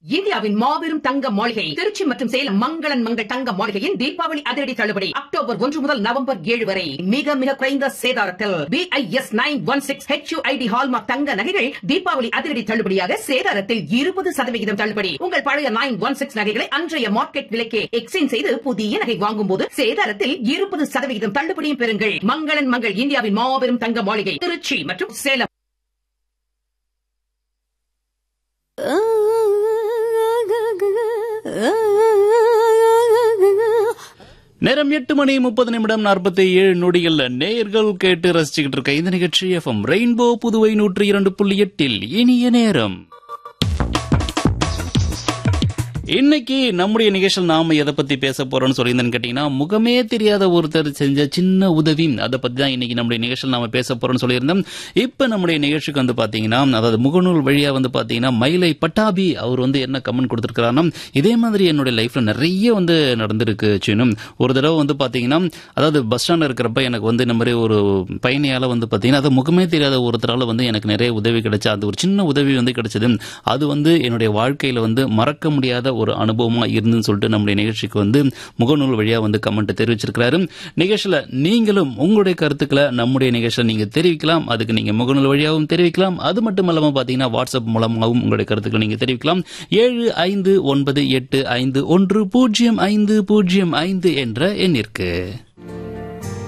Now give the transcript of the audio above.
இந்தியாவின் மாபெரும் தங்க மாளிகை திருச்சி மற்றும் சேலம் மங்களன் மங்கள் தங்க மாளிகையின் தீபாவளி அதிரடி தள்ளுபடி அக்டோபர் 1 முதல் நவம்பர் 7 வரை மிக மிக குறைந்த சேதாரத்தில் BIS 916 HUID ஹால்மார்க் தங்க நகைகள் தீபாவளி அதிரடி தள்ளுபடியாக சேதாரத்தில் 20% தள்ளுபடி. உங்கள் பழைய 916 நகைகளை அன்றைய மார்க்கெட் விலைக்கே எக்ஸ்சேஞ்ச் செய்து புதிய நகை வாங்கும் போது சேதாரத்தில் 20% தள்ளுபடியும் பெறுங்கள். மங்களன் மங்கள் இந்தியாவின் மாபெரும் தங்க மாளிகை திருச்சி மற்றும் சேலம். நேரம் 8:30 நேயர்கள் கேட்டு ரசிச்சுக்கிட்டு இருக்க இந்த நிகழ்ச்சி FM ரெயின்போ புதுவை 102.8 இனிய நேரம். இன்னைக்கு நம்முடைய நிகழ்ச்சியில் நாம எதை பத்தி பேச போறோம்னு சொல்லியிருந்தேன்னு கேட்டீங்கன்னா, முகமே தெரியாத ஒருத்தர் செஞ்ச சின்ன உதவி, அதை பத்தி தான் இன்னைக்கு நம்முடைய நிகழ்ச்சியில் நாம பேச போறோம்னு சொல்லியிருந்தோம். இப்ப நம்முடைய நிகழ்ச்சிக்கு வந்து பாத்தீங்கன்னா, அதாவது முகநூல் வழியா வந்து பாத்தீங்கன்னா மயிலை பட்டாபி அவர் வந்து என்ன கமெண்ட் கொடுத்திருக்கிறாருன்னா, இதே மாதிரி என்னுடைய லைஃப்ல நிறைய வந்து நடந்திருக்கு சீனும். ஒரு தடவை வந்து பாத்தீங்கன்னா, அதாவது பஸ் ஸ்டாண்ட்ல இருக்கிறப்ப எனக்கு வந்து இந்த மாதிரி ஒரு பயணியால வந்து பாத்தீங்கன்னா, அது முகமே தெரியாத ஒருத்தரால வந்து எனக்கு நிறைய உதவி கிடைச்சா, அது ஒரு சின்ன உதவி வந்து கிடைச்சது. அது வந்து என்னுடைய வாழ்க்கையில வந்து மறக்க முடியாத ஒரு அனுபவமா இருந்துன்னு சொல்லிட்டு நம்முடைய நிகழ்ச்சிக்கு வந்து முகநூல் வழியா வந்து கமெண்ட் தெரிவிச்சிருக்கிறாரு. நிகழ்ச்சியில நீங்களும் உங்களுடைய கருத்துக்களை நம்முடைய நிகழ்ச்சியில நீங்க தெரிவிக்கலாம். அதுக்கு நீங்க முகநூல் வழியாகவும் தெரிவிக்கலாம். அது மட்டும் இல்லாம பாத்தீங்கன்னா வாட்ஸ்அப் மூலமாகவும் உங்களுடைய கருத்துக்களை நீங்க தெரிவிக்கலாம். 7598510505 என்ற எண்ணிற்கு.